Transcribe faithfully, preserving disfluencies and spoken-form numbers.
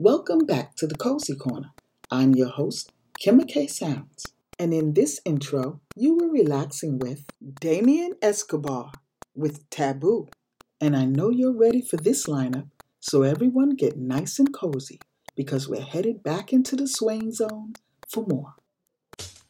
Welcome back to the Cozy Corner. I'm your host, Kimma K. Sounds. And in this intro, you were relaxing with Damien Escobar with Taboo. And I know you're ready for this lineup, so everyone get nice and cozy because we're headed back into the swaying zone for more.